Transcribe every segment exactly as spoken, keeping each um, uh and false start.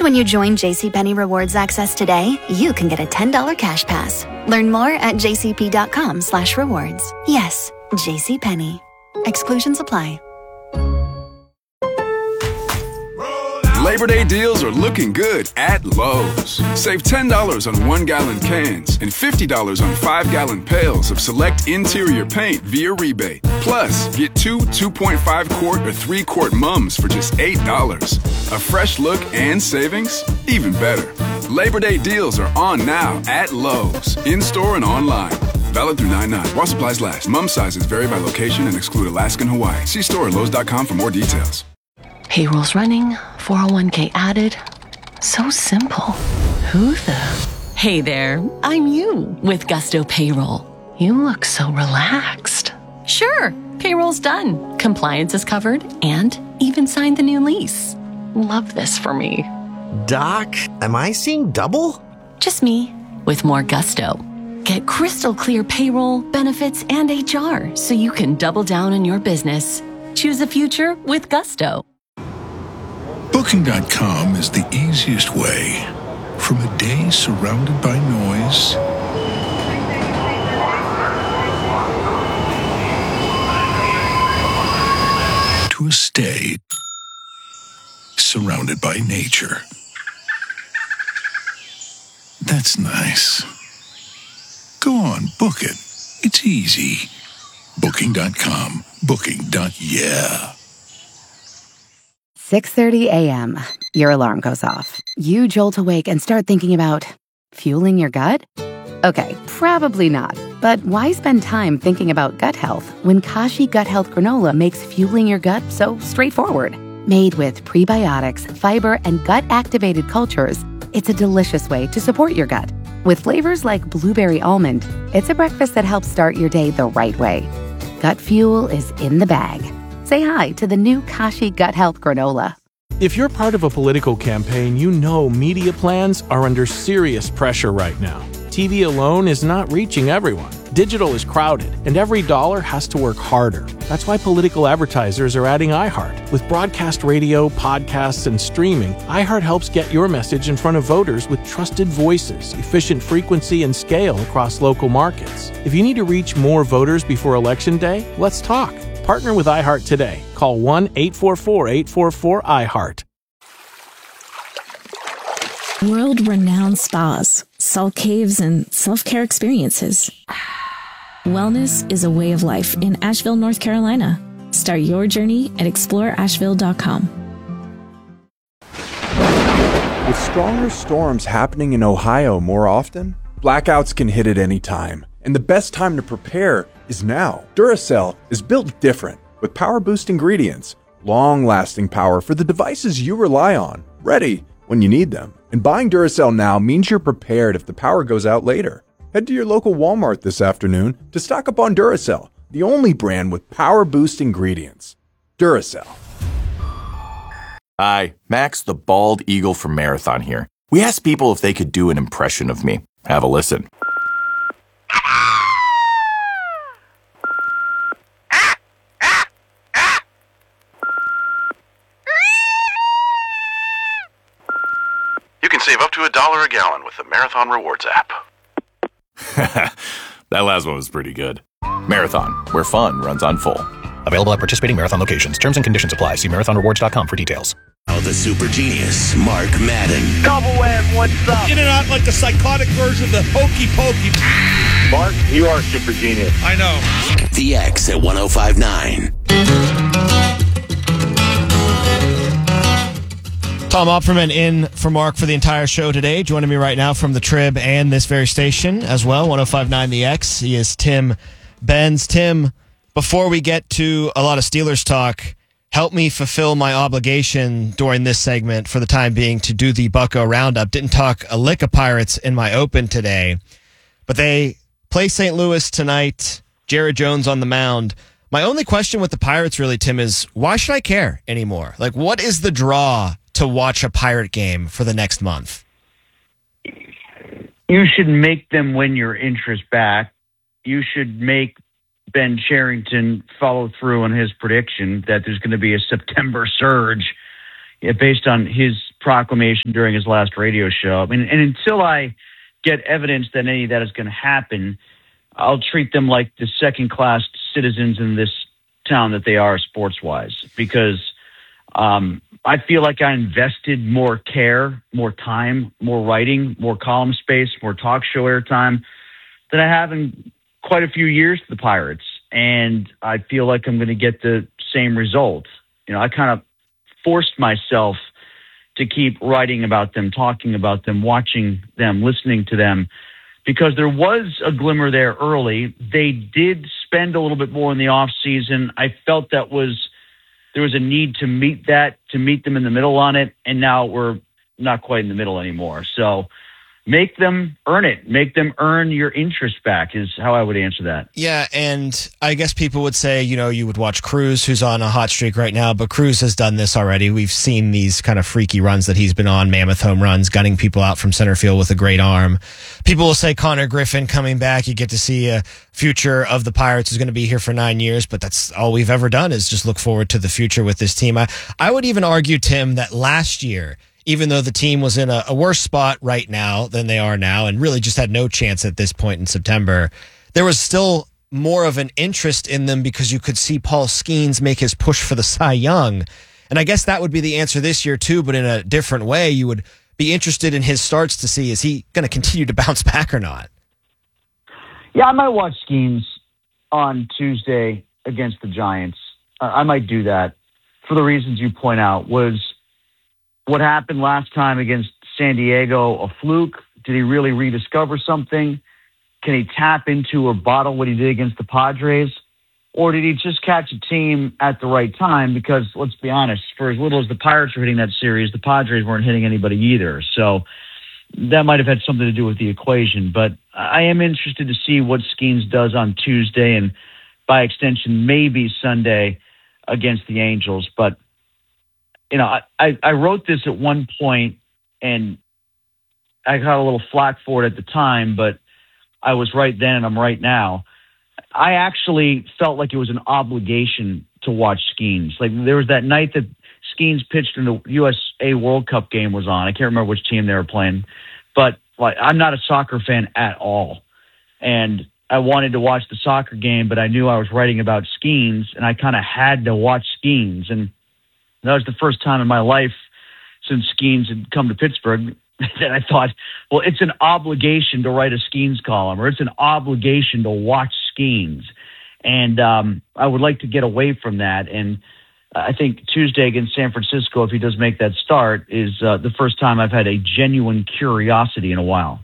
when you join JCPenney Rewards Access today, you can get a ten dollars cash pass. Learn more at jcp.com slash rewards. Yes, JCPenney. Exclusions apply. Labor Day deals are looking good at Lowe's. Save ten dollars on one-gallon cans and fifty dollars on five-gallon pails of select interior paint via rebate. Plus, get two two point five quart or three quart mums for just eight dollars. A fresh look and savings? Even better. Labor Day deals are on now at Lowe's, in-store and online. Valid through nine nine. While supplies last. Mum sizes vary by location and exclude Alaska and Hawaii. See store at lowes dot com for more details. Payroll's running, four oh one k added. So simple. Who the? Hey there, I'm you with Gusto Payroll. You look so relaxed. Sure, payroll's done. Compliance is covered and even signed the new lease. Love this for me. Doc, am I seeing double? Just me with more gusto. Get crystal clear payroll, benefits, and H R so you can double down in your business. Choose a future with Gusto. Booking dot com is the easiest way. From a day surrounded by noise to a stay surrounded by nature. That's nice. Go on, book it. It's easy. Booking dot com. Booking. Yeah. six thirty a.m. Your alarm goes off. You jolt awake and start thinking about fueling your gut? Okay, probably not. But why spend time thinking about gut health when Kashi Gut Health Granola makes fueling your gut so straightforward? Made with prebiotics, fiber, and gut-activated cultures, it's a delicious way to support your gut. With flavors like blueberry almond, it's a breakfast that helps start your day the right way. Gut fuel is in the bag. Say hi to the new Kashi Gut Health Granola. If you're part of a political campaign, you know media plans are under serious pressure right now. T V alone is not reaching everyone. Digital is crowded, and every dollar has to work harder. That's why political advertisers are adding iHeart. With broadcast radio, podcasts, and streaming, iHeart helps get your message in front of voters with trusted voices, efficient frequency, and scale across local markets. If you need to reach more voters before Election Day, let's talk. Partner with iHeart today. Call one eight four four, eight four four, iHeart. World-renowned spas, salt caves, and self-care experiences. Wellness is a way of life in Asheville, North Carolina. Start your journey at explore asheville dot com. With stronger storms happening in Ohio more often, blackouts can hit at any time. And the best time to prepare is now. Duracell is built different with power boost ingredients, long-lasting power for the devices you rely on, ready when you need them. And buying Duracell now means you're prepared if the power goes out later. Head to your local Walmart this afternoon to stock up on Duracell, the only brand with power boost ingredients. Duracell. Hi, Max the Bald Eagle from Marathon here. We asked people if they could do an impression of me. Have a listen. You can save up to a dollar a gallon with the Marathon Rewards app. That last one was pretty good. Marathon, where fun runs on full. Available at participating Marathon locations. Terms and conditions apply. See marathon rewards dot com for details. Oh, the super genius, Mark Madden. Double web, what's up? In and out like the psychotic version of the hokey pokey. Mark, you are super genius. I know. The X at one oh five point nine. Tom Opperman in for Mark for the entire show today. Joining me right now from the Trib and this very station as well, one oh five point nine The X. He is Tim Benz. Tim, before we get to a lot of Steelers talk, help me fulfill my obligation during this segment for the time being to do the Bucko Roundup. Didn't talk a lick of Pirates in my open today, but they play Saint Louis tonight. Jared Jones on the mound. My only question with the Pirates really, Tim, is why should I care anymore? Like, what is the draw to watch a Pirate game for the next month? You should make them win your interest back. You should make Ben Cherington follow through on his prediction that there's going to be a September surge based on his proclamation during his last radio show. I mean, and until I get evidence that any of that is going to happen, I'll treat them like the second-class citizens in this town that they are sports-wise, because um, I feel like I invested more care, more time, more writing, more column space, more talk show airtime than I have in quite a few years to the Pirates. And I feel like I'm going to get the same result. You know, I kind of forced myself to keep writing about them, talking about them, watching them, listening to them, because there was a glimmer there early. They did spend a little bit more in the off season. I felt that was there was a need to meet that, to meet them in the middle on it, and now we're not quite in the middle anymore. So make them earn it. Make them earn your interest back is how I would answer that. Yeah, and I guess people would say, you know, you would watch Cruz, who's on a hot streak right now, but Cruz has done this already. We've seen these kind of freaky runs that he's been on, mammoth home runs, gunning people out from center field with a great arm. People will say Connor Griffin coming back, you get to see a future of the Pirates is going to be here for nine years, but that's all we've ever done is just look forward to the future with this team. I, I would even argue, Tim, that last year, even though the team was in a, a worse spot right now than they are now and really just had no chance at this point in September, there was still more of an interest in them because you could see Paul Skeens make his push for the Cy Young. And I guess that would be the answer this year too, but in a different way. You would be interested in his starts to see, is he going to continue to bounce back or not? Yeah, I might watch Skeens on Tuesday against the Giants. Uh, I might do that for the reasons you point out. Was what happened last time against San Diego a fluke? Did he really rediscover something? Can he tap into or bottle what he did against the Padres? Or did he just catch a team at the right time? Because let's be honest, for as little as the Pirates were hitting that series, the Padres weren't hitting anybody either. So that might have had something to do with the equation. But I am interested to see what Skeens does on Tuesday and by extension, maybe Sunday against the Angels. But you know, I, I wrote this at one point and I got a little flack for it at the time, but I was right then and I'm right now. I actually felt like it was an obligation to watch Skeens. Like there was that night that Skeens pitched in the U S A World Cup game was on. I can't remember which team they were playing, but like I'm not a soccer fan at all. And I wanted to watch the soccer game, but I knew I was writing about Skeens and I kind of had to watch Skeens. And that was the first time in my life since Skeens had come to Pittsburgh that I thought, well, it's an obligation to write a Skeens column, or it's an obligation to watch Skeens. And um, I would like to get away from that. And I think Tuesday against San Francisco, if he does make that start, is uh, the first time I've had a genuine curiosity in a while.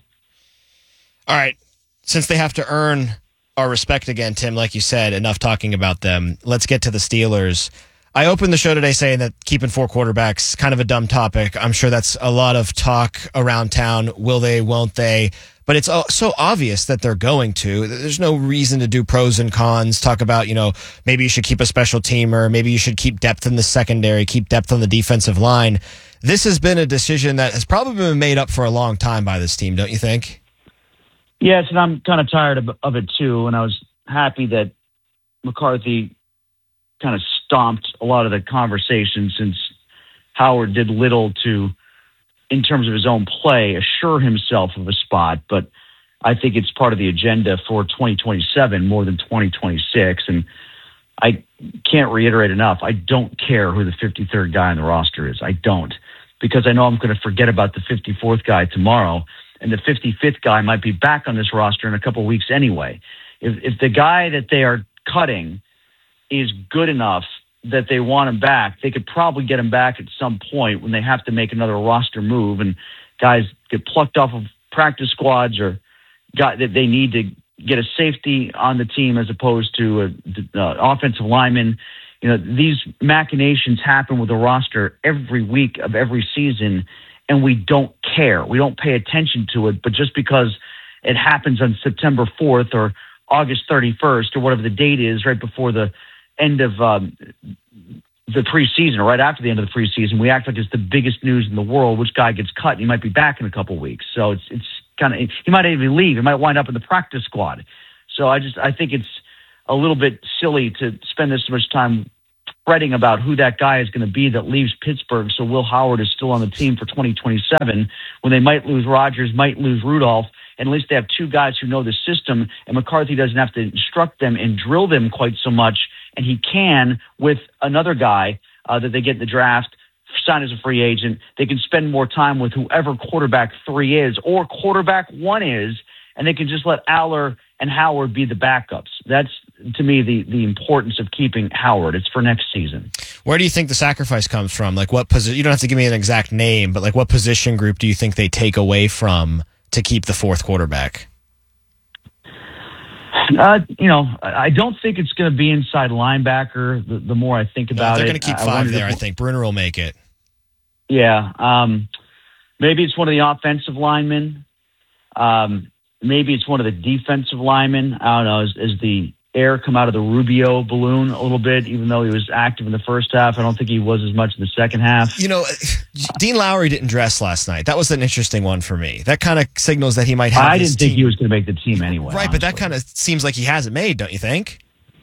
All right. Since they have to earn our respect again, Tim, like you said, enough talking about them. Let's get to the Steelers. I opened the show today saying that keeping four quarterbacks, kind of a dumb topic. I'm sure that's a lot of talk around town. Will they, won't they? But it's so obvious that they're going to. There's no reason to do pros and cons, talk about, you know, maybe you should keep a special teamer, maybe you should keep depth in the secondary, keep depth on the defensive line. This has been a decision that has probably been made up for a long time by this team, don't you think? Yes, and I'm kind of tired of, of it too, and I was happy that McCarthy kind of stomped a lot of the conversation since Howard did little to, in terms of his own play, assure himself of a spot. But I think it's part of the agenda for twenty twenty-seven more than twenty twenty-six. And I can't reiterate enough, I don't care who the fifty-third guy on the roster is. I don't. Because I know I'm going to forget about the fifty-fourth guy tomorrow, and the fifty-fifth guy might be back on this roster in a couple of weeks anyway. If, if the guy that they are cutting is good enough that they want him back, they could probably get him back at some point when they have to make another roster move and guys get plucked off of practice squads or got that they need to get a safety on the team as opposed to a, a offensive lineman. You know, these machinations happen with the roster every week of every season, and we don't care. We don't pay attention to it, but just because it happens on September fourth or August thirty-first or whatever the date is right before the end of um, the preseason or right after the end of the preseason, we act like it's the biggest news in the world. Which guy gets cut? And he might be back in a couple of weeks. So it's it's kind of he might even leave. He might wind up in the practice squad. So I just I think it's a little bit silly to spend this much time fretting about who that guy is going to be that leaves Pittsburgh. So Will Howard is still on the team for twenty twenty-seven when they might lose Rodgers, might lose Rudolph. And at least they have two guys who know the system, and McCarthy doesn't have to instruct them and drill them quite so much. And he can with another guy uh, that they get in the draft, sign as a free agent. They can spend more time with whoever quarterback three is or quarterback one is, and they can just let Aller and Howard be the backups. That's, to me, the the importance of keeping Howard. It's for next season. Where do you think the sacrifice comes from? Like, what position? You don't have to give me an exact name, but like, what position group do you think they take away from to keep the fourth quarterback? Uh, you know, I don't think it's going to be inside linebacker. The, the more I think about no, they're it, going to keep I five there. if, I think Bruner will make it. Yeah, um, maybe it's one of the offensive linemen. Um, maybe it's one of the defensive linemen. I don't know. As, as the air come out of the Rubio balloon a little bit, even though he was active in the first half, I don't think he was as much in the second half. You know, Dean Lowry didn't dress last night. That was an interesting one for me. That kind of signals that he might have. I his didn't think team. he was going to make the team anyway. Right, honestly. but that kind of seems like he hasn't made, don't you think?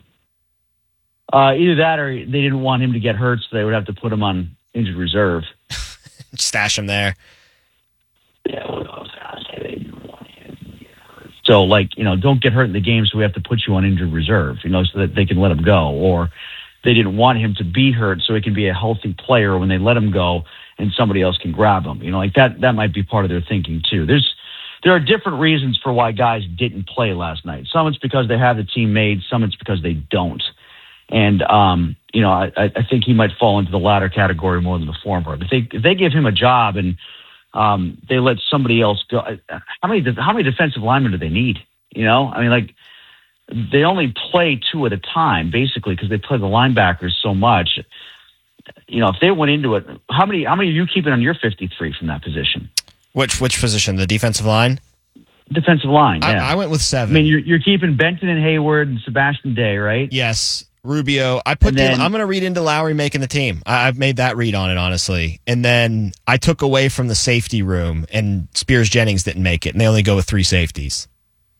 Uh, either that or they didn't want him to get hurt, so they would have to put him on injured reserve. Stash him there. Yeah, well, I was gonna say they didn't want him to get hurt. So, like, you know, don't get hurt in the game, so we have to put you on injured reserve, you know, so that they can let him go. Or they didn't want him to be hurt, so he can be a healthy player when they let him go, and somebody else can grab him. You know, like that. That might be part of their thinking too. There's there are different reasons for why guys didn't play last night. Some it's because they have the team made. Some it's because they don't. And, um, you know, I, I think he might fall into the latter category more than the former. If they, if they give him a job and um, they let somebody else go, how many how many defensive linemen do they need? You know, I mean, like, they only play two at a time, basically, because they play the linebackers so much. You know, if they went into it, how many how many are you keeping on your fifty-three from that position? Which which position? The defensive line? Defensive line, yeah. I, I went with seven. I mean, you're, you're keeping Benton and Hayward and Sebastian Day, right? Yes. Rubio. I put. Then, the, I'm going to read into Lowry making the team. I, I've made that read on it, honestly. And then I took away from the safety room, and Spears Jennings didn't make it, and they only go with three safeties.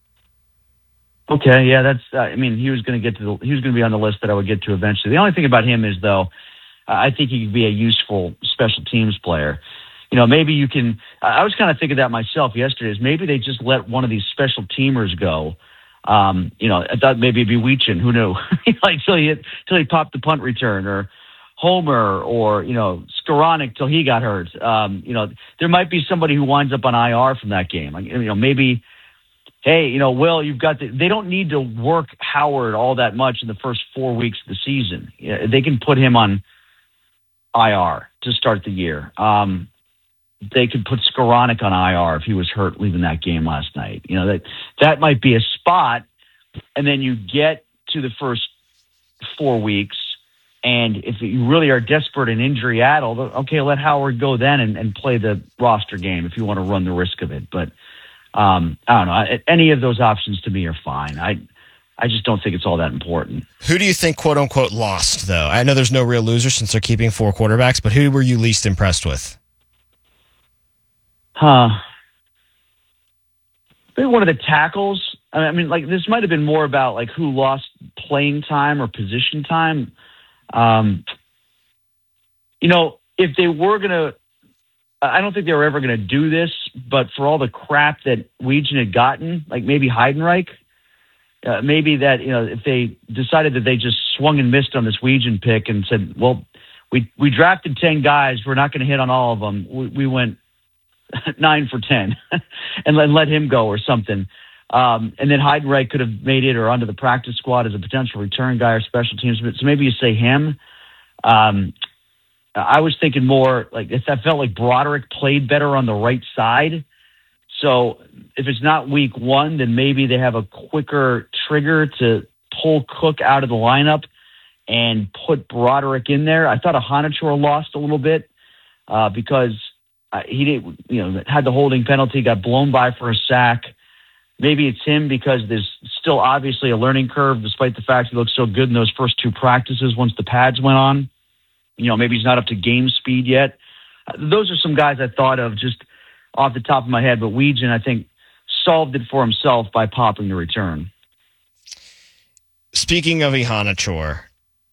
Okay, yeah, that's. Uh, I mean, he was going to get to. The, he was going to be on the list that I would get to eventually. The only thing about him is, though, uh, I think he could be a useful special teams player. You know, maybe you can. I was kind of thinking that myself yesterday. Is maybe they just let one of these special teamers go. Um, you know, I thought maybe it'd be Weechin, who knew? Like till he till he popped the punt return, or Homer, or you know, Skoranek till he got hurt. Um, you know, there might be somebody who winds up on I R from that game. Like, you know, maybe, hey, you know, Will, you've got the, they don't need to work Howard all that much in the first four weeks of the season. Yeah, they can put him on I R to start the year. Um, they could put Skoranek on I R if he was hurt leaving that game last night. You know, that that might be a spot. And then you get to the first four weeks, and if you really are desperate and injury addled, okay, let Howard go then and, and play the roster game if you want to run the risk of it. But um, I don't know. Any of those options to me are fine. I I just don't think it's all that important. Who do you think, quote unquote, lost, though? I know there's no real loser since they're keeping four quarterbacks, but who were you least impressed with? Huh. Maybe one of the tackles. I mean, like, this might have been more about, like, who lost playing time or position time. Um, you know, if they were going to, I don't think they were ever going to do this, but for all the crap that Weechin had gotten, like maybe Heidenreich, uh, maybe that, you know, if they decided that they just swung and missed on this Weechin pick and said, well, we, we drafted ten guys, we're not going to hit on all of them. We, we went nine for ten and let, let him go or something. Um, and then Heidenreich could have made it or onto the practice squad as a potential return guy or special teams. So maybe you say him. Um, I was thinking more like if I felt like Broderick played better on the right side. So if it's not week one, then maybe they have a quicker trigger to pull Cook out of the lineup and put Broderick in there. I thought Ahanachoor lost a little bit uh, because uh, he did, you know, had the holding penalty, got blown by for a sack. Maybe it's him because there's still obviously a learning curve, despite the fact he looked so good in those first two practices once the pads went on. You know, maybe he's not up to game speed yet. Uh, those are some guys I thought of just off the top of my head, but Weechin, I think, solved it for himself by popping the return. Speaking of Ahanachoor,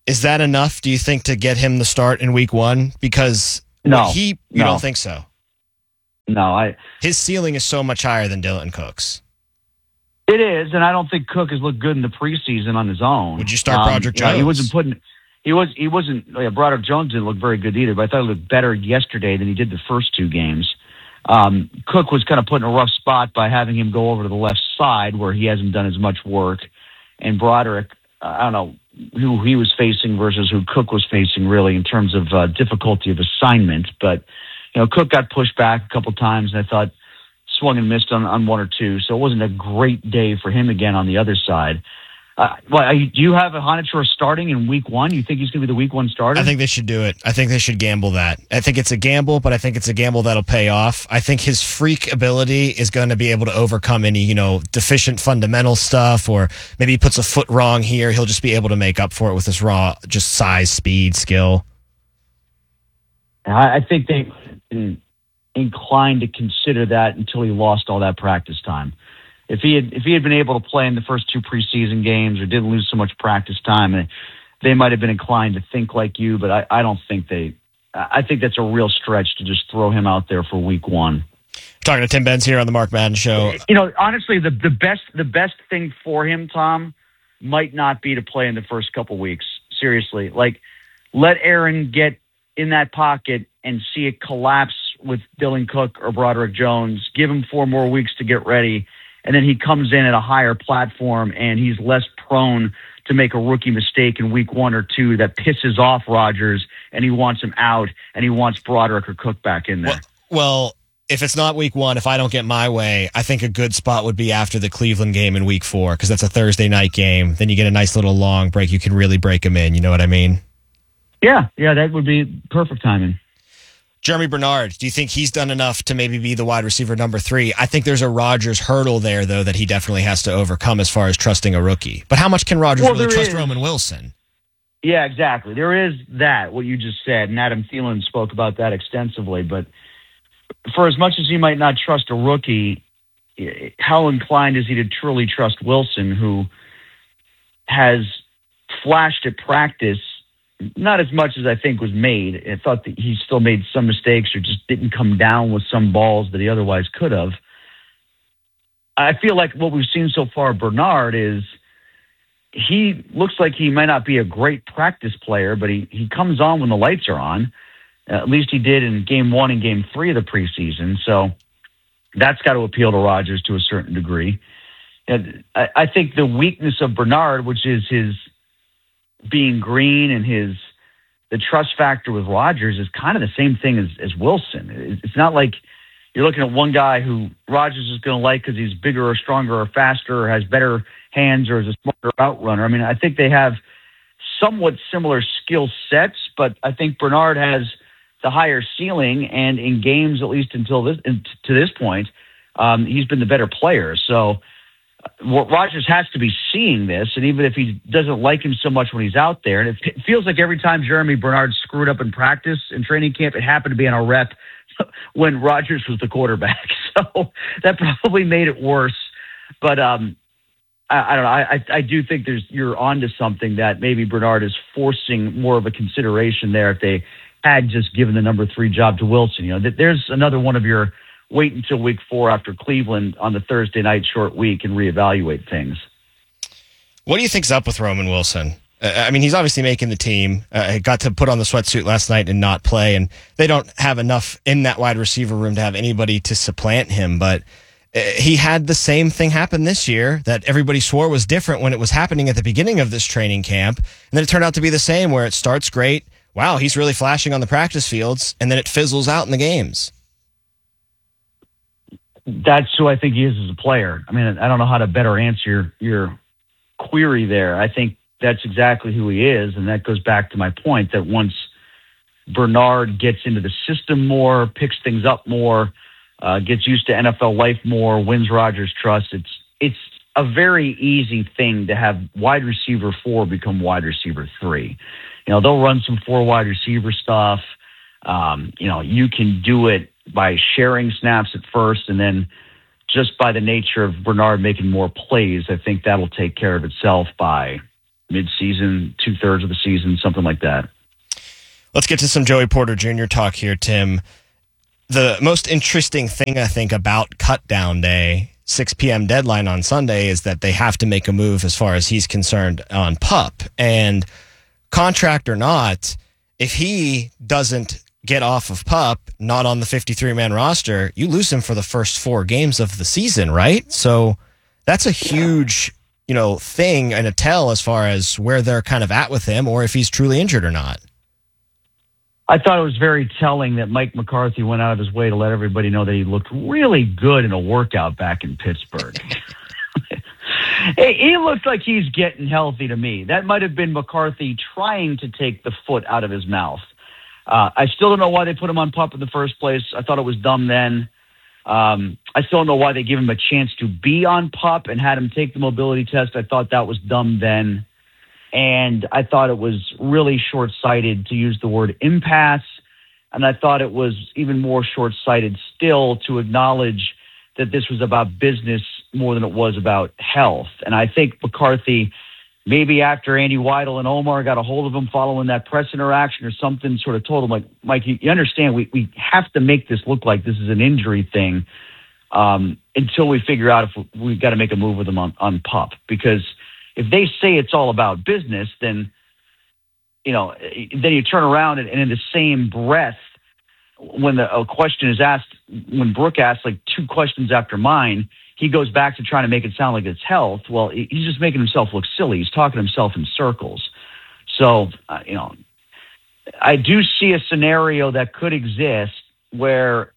Is that enough, do you think, to get him the start in week one? Because no, he, you no. don't think so? No, I. His ceiling is so much higher than Dylan Cook's. It is, and I don't think Cook has looked good in the preseason on his own. Would you start um, Broderick you know, Jones? he wasn't putting. He was. He wasn't. Yeah, Broderick Jones didn't look very good either, but I thought he looked better yesterday than he did the first two games. Um, Cook was kind of put in a rough spot by having him go over to the left side where he hasn't done as much work, and Broderick, uh, I don't know who he was facing versus who Cook was facing really in terms of uh, difficulty of assignment, but you know, Cook got pushed back a couple times, and I thought swung and missed on, on one or two, so it wasn't a great day for him again on the other side. Uh, well, do you have a Honechar starting in week one? You think he's going to be the week one starter? I think they should do it. I think they should gamble that. I think it's a gamble, but I think it's a gamble that'll pay off. I think his freak ability is going to be able to overcome any, you know, deficient fundamental stuff, or maybe he puts a foot wrong here. He'll just be able to make up for it with his raw, just size, speed, skill. I, I think they inclined to consider that until he lost all that practice time. If he had if he had been able to play in the first two preseason games or didn't lose so much practice time, they might have been inclined to think like you. But I, I don't think they. I think that's a real stretch to just throw him out there for week one. Talking to Tim Benz here on the Mark Madden Show. You know, honestly, the the best the best thing for him, Tom, might not be to play in the first couple weeks. Seriously, like let Aaron get in that pocket and see it collapse with Dylan Cook or Broderick Jones. Give him four more weeks to get ready. And then he comes in at a higher platform, and he's less prone to make a rookie mistake in week one or two that pisses off Rodgers, and he wants him out, and he wants Broderick or Cook back in there. Well, well, if it's not week one, if I don't get my way, I think a good spot would be after the Cleveland game in week four, because that's a Thursday night game. Then you get a nice little long break. You can really break him in. You know what I mean? Yeah, yeah, that would be perfect timing. Jeremy Bernard, do you think he's done enough to maybe be the wide receiver number three? I think there's a Rodgers hurdle there, though, that he definitely has to overcome as far as trusting a rookie. But how much can Rodgers well, really trust is. Roman Wilson? Yeah, exactly. There is that, what you just said, and Adam Thielen spoke about that extensively. But for as much as he might not trust a rookie, how inclined is he to truly trust Wilson, who has flashed at practice, not as much as I think was made. I thought that he still made some mistakes or just didn't come down with some balls that he otherwise could have. I feel like what we've seen so far, Bernard, is he looks like he might not be a great practice player, but he, he comes on when the lights are on. At least he did in game one and game three of the preseason. So that's got to appeal to Rodgers to a certain degree. And I, I think the weakness of Bernard, which is his being green and his the trust factor with Rodgers, is kind of the same thing as, as Wilson. It's not like you're looking at one guy who Rodgers is going to like because he's bigger or stronger or faster or has better hands or is a smarter route runner. I mean, I think they have somewhat similar skill sets, but I think Bernard has the higher ceiling, and in games, at least until this to this point, um, he's been the better player. So Well, Rodgers has to be seeing this, and even if he doesn't like him so much when he's out there, and it feels like every time Jeremy Bernard screwed up in practice in training camp, it happened to be on a rep when Rodgers was the quarterback. So that probably made it worse. But um, I, I don't know. I, I do think there's you're onto something that maybe Bernard is forcing more of a consideration there if they had just given the number three job to Wilson. You know, there's another one of your wait until week four after Cleveland on the Thursday night short week and reevaluate things. What do you think's up with Roman Wilson? Uh, I mean, he's obviously making the team. Uh, got to put on the sweatsuit last night and not play, and they don't have enough in that wide receiver room to have anybody to supplant him. But uh, he had the same thing happen this year that everybody swore was different when it was happening at the beginning of this training camp, and then it turned out to be the same, where it starts great. Wow, he's really flashing on the practice fields, and then it fizzles out in the games. That's who I think he is as a player. I mean, I don't know how to better answer your, your query there. I think that's exactly who he is, and that goes back to my point that once Bernard gets into the system more, picks things up more, uh, gets used to N F L life more, wins Rodgers' trust, it's it's a very easy thing to have wide receiver four become wide receiver three. You know, they'll run some four wide receiver stuff. Um, you know, you can do it by sharing snaps at first, and then just by the nature of Bernard making more plays, I think that'll take care of itself by mid-season, two-thirds of the season, something like that. Let's get to some Joey Porter Junior talk here, Tim. The most interesting thing, I think, about cut down day, six p.m. deadline on Sunday, is that they have to make a move as far as he's concerned on Pup. And contract or not, if he doesn't get off of Pup, not on the fifty-three man roster, you lose him for the first four games of the season, right? So that's a huge, you know, thing and a tell as far as where they're kind of at with him or if he's truly injured or not. I thought it was very telling that Mike McCarthy went out of his way to let everybody know that he looked really good in a workout back in Pittsburgh. He looked like he's getting healthy to me. That might have been McCarthy trying to take the foot out of his mouth. Uh, I still don't know why they put him on Pup in the first place. I thought it was dumb then. Um, I still don't know why they gave him a chance to be on Pup and had him take the mobility test. I thought that was dumb then. And I thought it was really short-sighted to use the word impasse. And I thought it was even more short-sighted still to acknowledge that this was about business more than it was about health. And I think McCarthy, maybe after Andy Weidel and Omar got a hold of him following that press interaction or something, sort of told him, like, Mike, you, you understand, we, we have to make this look like this is an injury thing um, until we figure out if we, we've got to make a move with him on, on Pup. Because if they say it's all about business, then, you know, then you turn around and, and in the same breath, when the, a question is asked, when Brooke asks like two questions after mine, he goes back to trying to make it sound like it's health. Well, he's just making himself look silly. He's talking to himself in circles. So, uh, you know, I do see a scenario that could exist where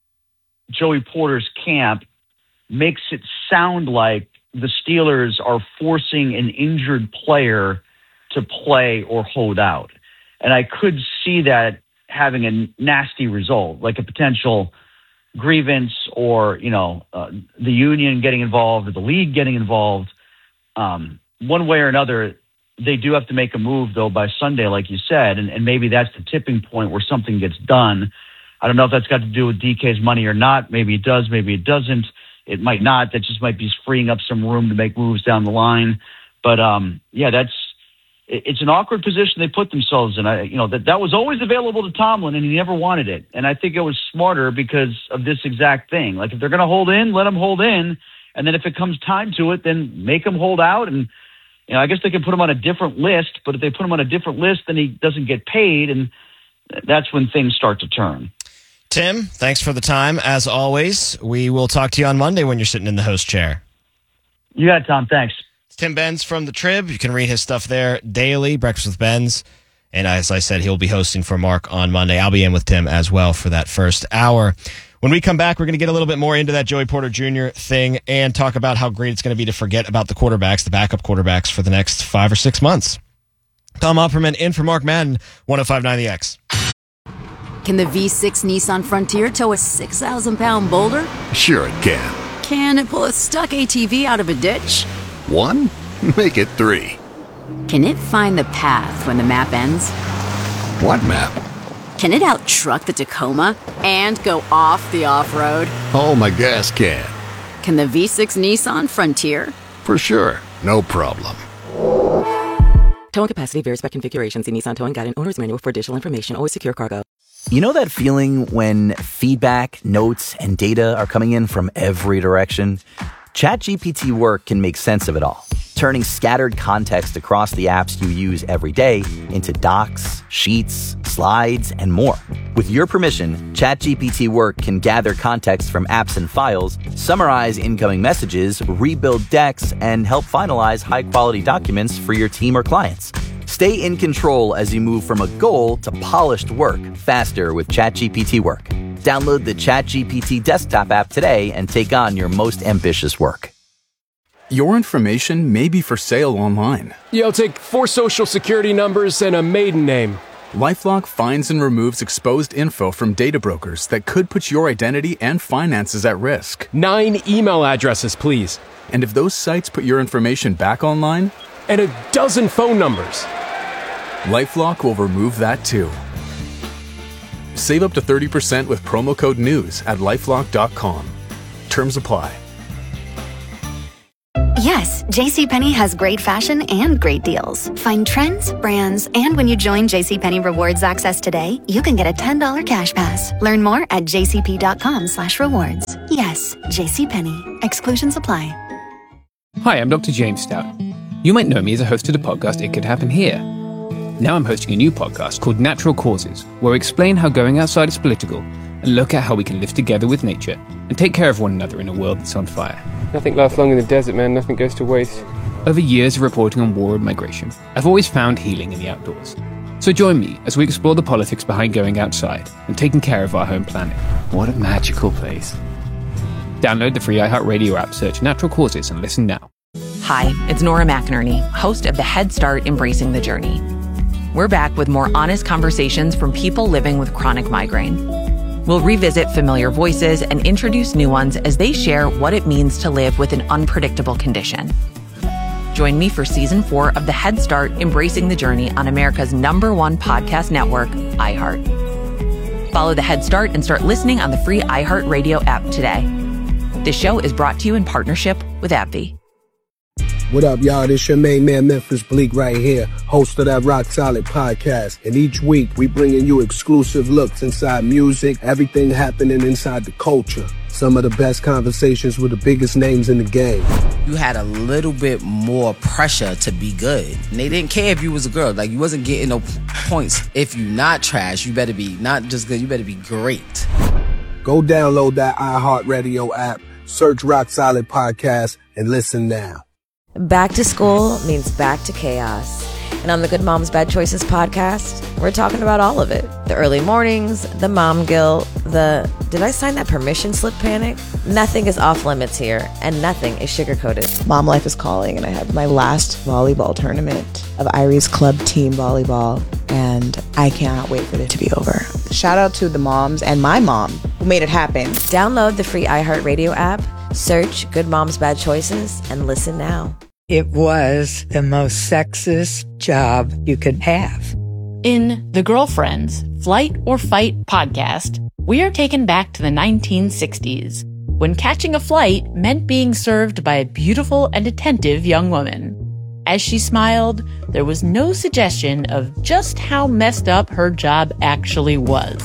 Joey Porter's camp makes it sound like the Steelers are forcing an injured player to play or hold out. And I could see that having a nasty result, like a potential grievance or, you know, uh, the union getting involved or the league getting involved. Um, one way or another, they do have to make a move, though, by Sunday, like you said, and, and maybe that's the tipping point where something gets done. I don't know if that's got to do with D K's money or not. Maybe it does, maybe it doesn't. It might not. That just might be freeing up some room to make moves down the line. But, um, yeah, that's it's an awkward position they put themselves in. I, you know, that, that was always available to Tomlin, and he never wanted it. And I think it was smarter because of this exact thing. Like, if they're going to hold in, let them hold in. And then if it comes time to it, then make them hold out. And, you know, I guess they can put him on a different list, but if they put him on a different list, then he doesn't get paid. And that's when things start to turn. Tim, thanks for the time. As always, we will talk to you on Monday when you're sitting in the host chair. You got it, Tom. Thanks. It's Tim Benz from The Trib. You can read his stuff there daily, Breakfast with Benz. And as I said, he'll be hosting for Mark on Monday. I'll be in with Tim as well for that first hour. When we come back, we're going to get a little bit more into that Joey Porter Junior thing and talk about how great it's going to be to forget about the quarterbacks, the backup quarterbacks for the next five or six months. Tom Opperman in for Mark Madden, one oh five point nine The X. Can the V six Nissan Frontier tow a six thousand pound boulder? Sure it can. Can it pull a stuck A T V out of a ditch? One? Make it three. Can it find the path when the map ends? What map? Can it out-truck the Tacoma and go off the off-road? Oh, my gas can. Can the V six Nissan Frontier? For sure. No problem. Towing capacity varies by configuration. See Nissan Towing Guide and Owner's Manual for additional information. Always secure cargo. You know that feeling when feedback, notes, and data are coming in from every direction? ChatGPT Work can make sense of it all, turning scattered context across the apps you use every day into docs, sheets, slides, and more. With your permission, ChatGPT Work can gather context from apps and files, summarize incoming messages, rebuild decks, and help finalize high-quality documents for your team or clients. Stay in control as you move from a goal to polished work faster with ChatGPT Work. Download the ChatGPT desktop app today and take on your most ambitious work. Your information may be for sale online. Yeah, I'll take four social security numbers and a maiden name. LifeLock finds and removes exposed info from data brokers that could put your identity and finances at risk. Nine email addresses, please. And if those sites put your information back online? And a dozen phone numbers. LifeLock will remove that too. Save up to thirty percent with promo code NEWS at LifeLock dot com. Terms apply. Yes, JCPenney has great fashion and great deals. Find trends, brands, and when you join JCPenney Rewards Access today, you can get a ten dollars cash pass. Learn more at jcp.com slash rewards. Yes, JCPenney. Exclusions apply. Hi, I'm Doctor James Stout. You might know me as a host of the podcast It Could Happen Here. Now I'm hosting a new podcast called Natural Causes, where we explain how going outside is political and look at how we can live together with nature and take care of one another in a world that's on fire. Nothing lasts long in the desert, man. Nothing goes to waste. Over years of reporting on war and migration, I've always found healing in the outdoors. So join me as we explore the politics behind going outside and taking care of our home planet. What a magical place. Download the free iHeartRadio app, search Natural Causes, and listen now. Hi, it's Nora McInerney, host of the Head Start Embracing the Journey. We're back with more honest conversations from people living with chronic migraine. We'll revisit familiar voices and introduce new ones as they share what it means to live with an unpredictable condition. Join me for season four of the Head Start Embracing the Journey on America's number one podcast network, iHeart. Follow the Head Start and start listening on the free iHeartRadio app today. This show is brought to you in partnership with AbbVie. What up, y'all? This your main man, Memphis Bleak, right here, host of that Rock Solid podcast. And each week, we bringing you exclusive looks inside music, everything happening inside the culture. Some of the best conversations with the biggest names in the game. You had a little bit more pressure to be good. And they didn't care if you was a girl. Like, you wasn't getting no points. If you not trash, you better be not just good, you better be great. Go download that iHeartRadio app, search Rock Solid Podcast, and listen now. Back to school means back to chaos. And on the Good Moms Bad Choices podcast, we're talking about all of it. The early mornings, the mom guilt, the did I sign that permission slip panic? Nothing is off limits here, and nothing is sugar-coated. Mom life is calling, and I have my last volleyball tournament of Irie's club team volleyball, and I cannot wait for it to be over. Shout out to the moms and my mom who made it happen. Download the free iHeartRadio app, search Good Moms Bad Choices, and listen now. It was the most sexist job you could have. In The Girlfriends, Flight or Fight podcast, we are taken back to the nineteen sixties, when catching a flight meant being served by a beautiful and attentive young woman. As she smiled, there was no suggestion of just how messed up her job actually was.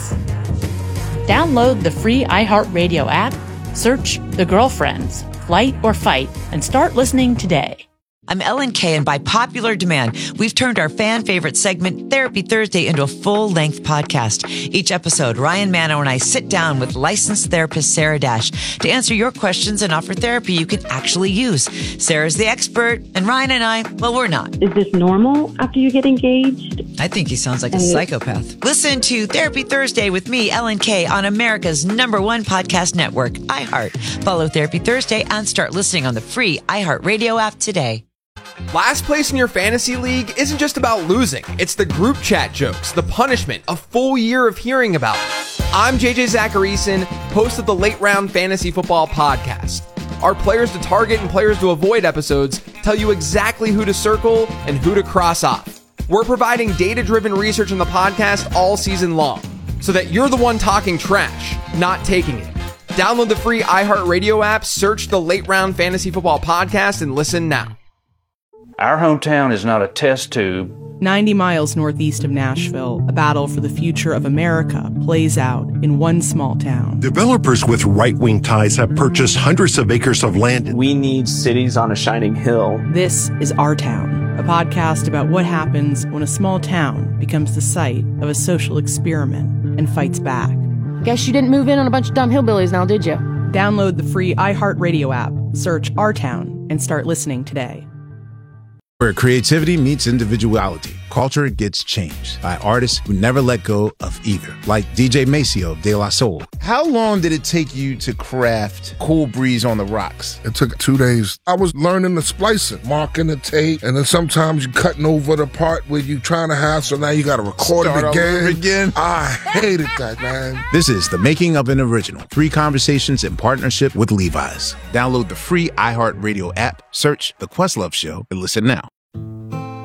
Download the free iHeartRadio app, search The Girlfriends, Flight or Fight, and start listening today. I'm Ellen Kay, and by popular demand, we've turned our fan favorite segment, Therapy Thursday, into a full-length podcast. Each episode, Ryan Mano and I sit down with licensed therapist Sarah Dash to answer your questions and offer therapy you can actually use. Sarah's the expert, and Ryan and I, well, we're not. Is this normal after you get engaged? I think he sounds like a psychopath. Listen to Therapy Thursday with me, Ellen Kay, on America's number one podcast network, iHeart. Follow Therapy Thursday and start listening on the free iHeartRadio app today. Last place in your fantasy league isn't just about losing. It's the group chat jokes, the punishment, a full year of hearing about it. I'm J J Zacharyson, host of the Late Round Fantasy Football Podcast. Our Players to Target and Players to Avoid episodes tell you exactly who to circle and who to cross off. We're providing data-driven research in the podcast all season long, so that you're the one talking trash, not taking it. Download the free iHeartRadio app, search the Late Round Fantasy Football Podcast, and listen now. Our hometown is not a test tube. ninety miles northeast of Nashville, a battle for the future of America plays out in one small town. Developers with right-wing ties have purchased hundreds of acres of land. We need cities on a shining hill. This is Our Town, a podcast about what happens when a small town becomes the site of a social experiment and fights back. Guess you didn't move in on a bunch of dumb hillbillies now, did you? Download the free iHeartRadio app, search Our Town, and start listening today. Where creativity meets individuality, culture gets changed by artists who never let go of either, like D J Maceo of De La Soul. How long did it take you to craft Cool Breeze on the Rocks? It took two days. I was learning the splicing, marking the tape, and then sometimes you're cutting over the part where you're trying to have, so now you got to record Start it again. over again. I hated that, man. This is The Making of an Original. Three conversations in partnership with Levi's. Download the free iHeartRadio app, search The Questlove Show, and listen now.